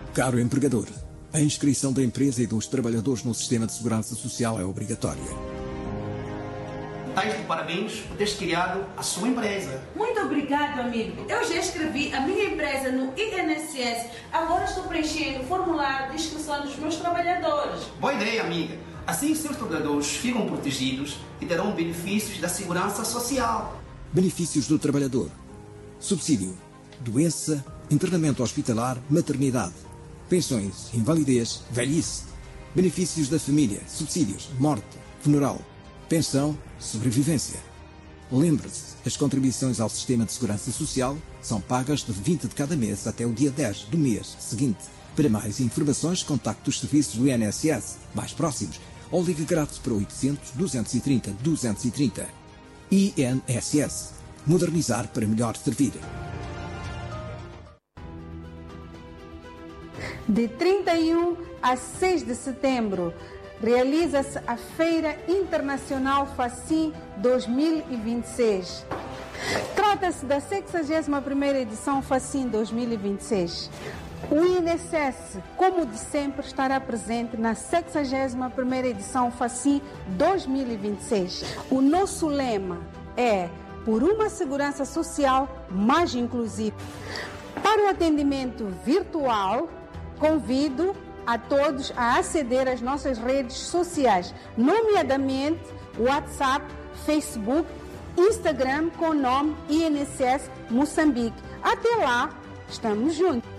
Caro empregador, a inscrição da empresa e dos trabalhadores no Sistema de Segurança Social é obrigatória. Estás de parabéns por teres criado a sua empresa. Muito obrigado, amigo. Eu já escrevi a minha empresa no INSS. Agora estou preenchendo o formulário de inscrição dos meus trabalhadores. Boa ideia, amiga. Assim os seus trabalhadores ficam protegidos e terão benefícios da segurança social. Benefícios do trabalhador: subsídio, doença, internamento hospitalar, maternidade, pensões, invalidez, velhice, benefícios da família, subsídios, morte, funeral, pensão, sobrevivência. Lembre-se, as contribuições ao Sistema de Segurança Social são pagas de 20 de cada mês até o dia 10 do mês seguinte. Para mais informações, contacte os serviços do INSS mais próximos ou ligue grátis para 800 230 230. INSS. Modernizar para melhor servir. De 31 a 6 de setembro, realiza-se a Feira Internacional FACIN 2026. Trata-se da 61ª edição FACIN 2026. O INSS, como de sempre, estará presente na 61ª edição FACIN 2026. O nosso lema é por uma segurança social mais inclusiva. Para o atendimento virtual, convido a todos a aceder às nossas redes sociais, nomeadamente WhatsApp, Facebook, Instagram com o nome INSS Moçambique. Até lá, estamos juntos.